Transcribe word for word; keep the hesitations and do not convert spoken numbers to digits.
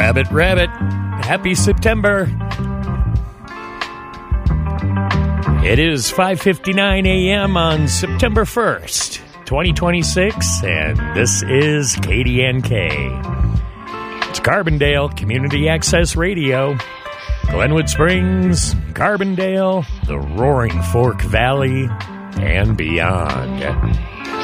Rabbit, rabbit. Happy September. It is five fifty-nine a.m. on September first, twenty twenty-six, and this is K D N K. It's Carbondale Community Access Radio. Glenwood Springs, Carbondale, the Roaring Fork Valley, and beyond.